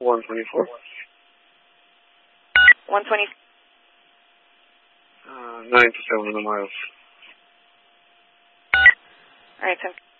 124. 120. 9 to 7 miles. All right, so